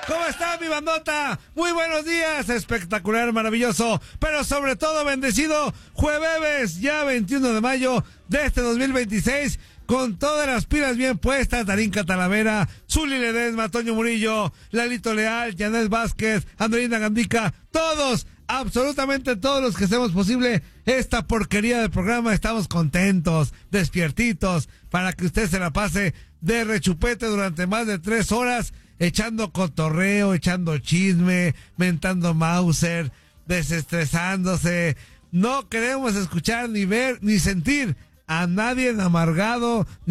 ¿Cómo está mi bandota? Muy buenos días, espectacular, maravilloso, pero sobre todo bendecido jueves, ya 21 de mayo de este 2026, con todas las pilas bien puestas. Darinka Talavera, Zuli Ledesma, Toño Murillo, Lalito Leal, Yanel Vázquez, Andreina Gandica, todos, absolutamente todos los que hacemos posible esta porquería de programa. Estamos contentos, despiertitos, para que usted se la pase de rechupete durante más de 3 horas, echando cotorreo, echando chisme, mentando Mauser, desestresándose. No queremos escuchar, ni ver, ni sentir a nadie amargado,